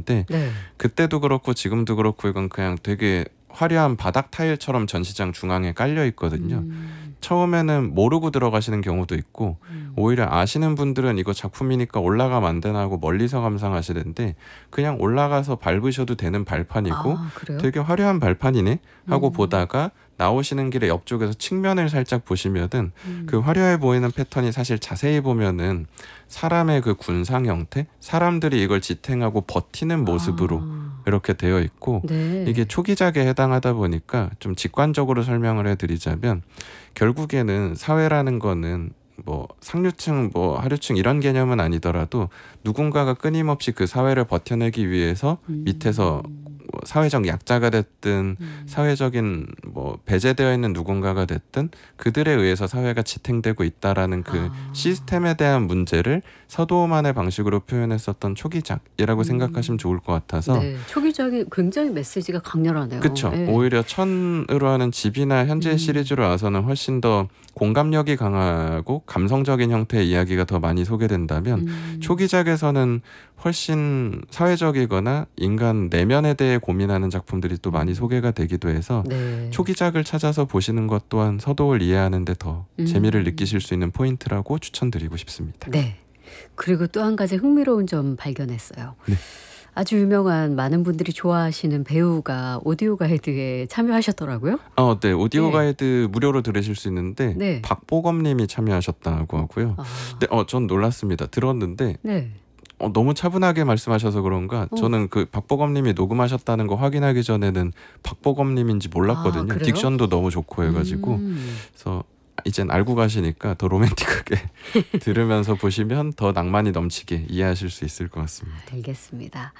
있었는데 네. 그때도 그렇고 지금도 그렇고 이건 그냥 되게 화려한 바닥 타일처럼 전시장 중앙에 깔려 있거든요. 처음에는 모르고 들어가시는 경우도 있고 오히려 아시는 분들은 이거 작품이니까 올라가면 안 되나 하고 멀리서 감상하시는데 그냥 올라가서 밟으셔도 되는 발판이고 아, 그래요? 되게 화려한 발판이네 하고 보다가 나오시는 길에 옆쪽에서 측면을 살짝 보시면은 그 화려해 보이는 패턴이 사실 자세히 보면은 사람의 그 군상 형태, 사람들이 이걸 지탱하고 버티는 모습으로 이렇게 되어 있고 네. 이게 초기작에 해당하다 보니까 좀 직관적으로 설명을 해드리자면 결국에는 사회라는 거는 뭐 상류층, 뭐 하류층 이런 개념은 아니더라도 누군가가 끊임없이 그 사회를 버텨내기 위해서 밑에서 뭐 사회적 약자가 됐든 사회적인 뭐 배제되어 있는 누군가가 됐든 그들에 의해서 사회가 지탱되고 있다라는 그 시스템에 대한 문제를 서도만의 방식으로 표현했었던 초기작이라고 생각하시면 좋을 것 같아서 네. 초기작이 굉장히 메시지가 강렬하네요. 그렇죠. 예. 오히려 천으로 하는 집이나 현재 시리즈로 와서는 훨씬 더 공감력이 강하고 감성적인 형태의 이야기가 더 많이 소개된다면 초기작에서는 훨씬 사회적이거나 인간 내면에 대해 고민하는 작품들이 또 많이 소개가 되기도 해서 네. 초기작을 찾아서 보시는 것 또한 서도를 이해하는 데 더 재미를 느끼실 수 있는 포인트라고 추천드리고 싶습니다. 네. 그리고 또 한 가지 흥미로운 점 발견했어요. 네. 아주 유명한 많은 분들이 좋아하시는 배우가 오디오 가이드에 참여하셨더라고요. 네. 오디오 네. 가이드 무료로 들으실 수 있는데 네. 박보검 님이 참여하셨다고 하고요. 근데 전 놀랐습니다. 들었는데 네. 너무 차분하게 말씀하셔서 그런가 저는 그 박보검 님이 녹음하셨다는 거 확인하기 전에는 박보검 님인지 몰랐거든요. 그래요? 딕션도 너무 좋고 해가지고 그래서 이젠 알고 가시니까 더 로맨틱하게 들으면서 보시면 더 낭만이 넘치게 이해하실 수 있을 것 같습니다. 알겠습니다.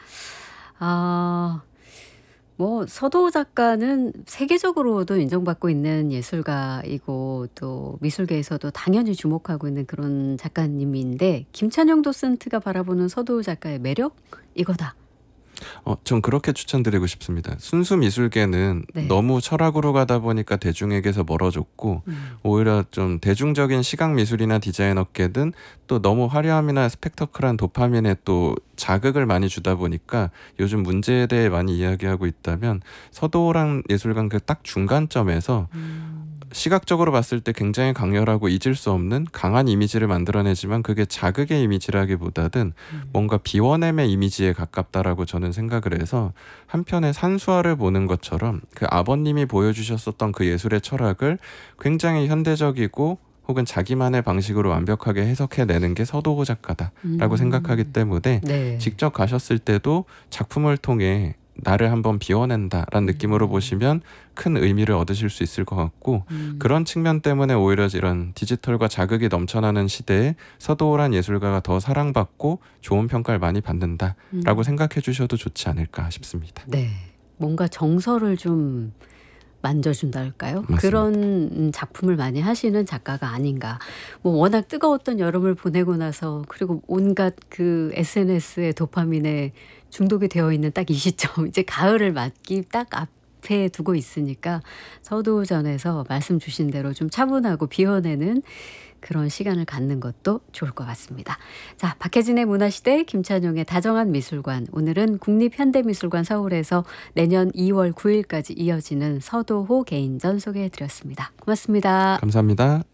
뭐 서도 작가는 세계적으로도 인정받고 있는 예술가이고 또 미술계에서도 당연히 주목하고 있는 그런 작가님인데 김찬용 도슨트가 바라보는 서도 작가의 매력? 이거다. 전 그렇게 추천드리고 싶습니다. 순수 미술계는 네. 너무 철학으로 가다 보니까 대중에게서 멀어졌고 오히려 좀 대중적인 시각 미술이나 디자인 업계든 또 너무 화려함이나 스펙터클한 도파민에 또 자극을 많이 주다 보니까 요즘 문제에 대해 많이 이야기하고 있다면 서도랑 예술관 그 딱 중간점에서 시각적으로 봤을 때 굉장히 강렬하고 잊을 수 없는 강한 이미지를 만들어내지만 그게 자극의 이미지라기보다는 뭔가 비워냄의 이미지에 가깝다라고 저는 생각을 해서 한편의 산수화를 보는 것처럼 그 아버님이 보여주셨었던 그 예술의 철학을 굉장히 현대적이고 혹은 자기만의 방식으로 완벽하게 해석해내는 게 서도호 작가다라고 생각하기 때문에 네. 직접 가셨을 때도 작품을 통해 나를 한번 비워낸다라는 느낌으로 보시면 큰 의미를 얻으실 수 있을 것 같고 그런 측면 때문에 오히려 이런 디지털과 자극이 넘쳐나는 시대에 서도호란 예술가가 더 사랑받고 좋은 평가를 많이 받는다라고 생각해 주셔도 좋지 않을까 싶습니다. 네. 뭔가 정서를 좀 만져준다 할까요? 맞습니다. 그런 작품을 많이 하시는 작가가 아닌가. 뭐 워낙 뜨거웠던 여름을 보내고 나서 그리고 온갖 그 SNS의 도파민에 중독이 되어 있는 딱 이 시점 이제 가을을 맞기 딱 앞에 두고 있으니까 서도전에서 말씀 주신 대로 좀 차분하고 비워내는 그런 시간을 갖는 것도 좋을 것 같습니다. 자, 박혜진의 문화시대 김찬용의 다정한 미술관. 오늘은 국립현대미술관 서울에서 내년 2월 9일까지 이어지는 서도호 개인전 소개해드렸습니다. 고맙습니다. 감사합니다.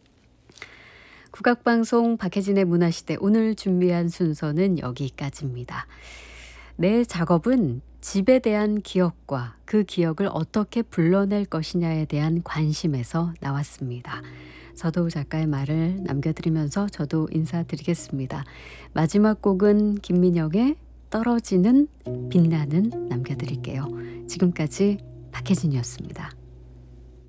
국악방송 박혜진의 문화시대 오늘 준비한 순서는 여기까지입니다. 내 작업은 집에 대한 기억과 그 기억을 어떻게 불러낼 것이냐에 대한 관심에서 나왔습니다. 서도호 작가의 말을 남겨드리면서 저도 인사드리겠습니다. 마지막 곡은 김민영의 떨어지는 빛나는 남겨드릴게요. 지금까지 박혜진이었습니다.